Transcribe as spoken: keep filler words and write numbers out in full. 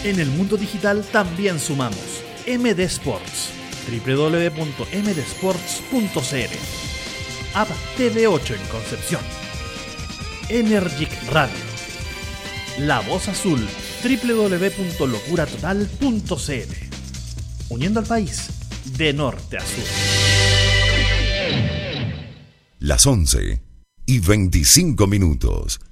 En el mundo digital también sumamos M D Sports, doble u doble u doble u punto m d sports punto c l, App T V ocho en Concepción, Energic Radio, La Voz Azul, doble u doble u doble u punto locura total punto c l, uniendo al país de norte a sur. Las once y veinticinco minutos.